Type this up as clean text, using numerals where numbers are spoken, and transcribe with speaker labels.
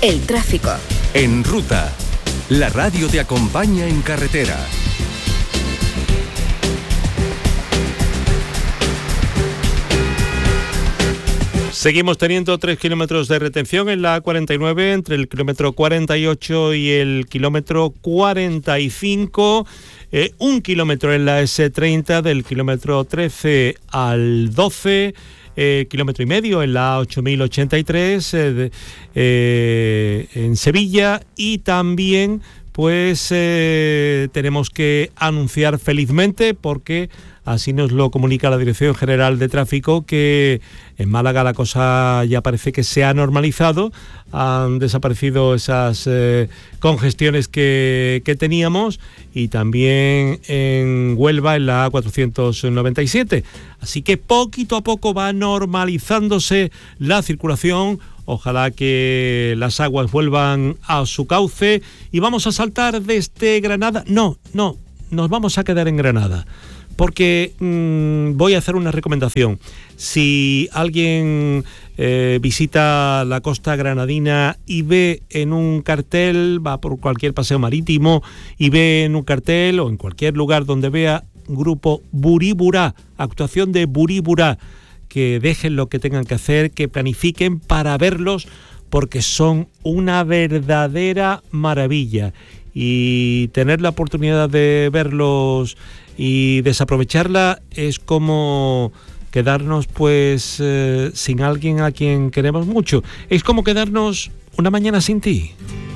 Speaker 1: El tráfico.
Speaker 2: En Ruta, la radio te acompaña en carretera.
Speaker 3: Seguimos teniendo 3 kilómetros de retención en la A49 entre el kilómetro 48 y el kilómetro 45. 1 kilómetro en la S30 del kilómetro 13 al 12. Kilómetro y medio en la 8083 en Sevilla. Y también pues tenemos que anunciar felizmente, porque así nos lo comunica la Dirección General de Tráfico, que en Málaga la cosa ya parece que se ha normalizado. Han desaparecido esas congestiones que teníamos, y también en Huelva en la A497. Así que poquito a poco va normalizándose la circulación. Ojalá que las aguas vuelvan a su cauce. Y vamos a saltar desde Granada. No, nos vamos a quedar en Granada, porque voy a hacer una recomendación. Si alguien visita la costa granadina y ve en un cartel, va por cualquier paseo marítimo y ve en un cartel o en cualquier lugar donde vea grupo Burí-Burá, actuación de Burí-Burá, que dejen lo que tengan que hacer, que planifiquen para verlos, porque son una verdadera maravilla. Y tener la oportunidad de verlos y desaprovecharla es como quedarnos pues sin alguien a quien queremos mucho. Es como quedarnos una mañana sin ti.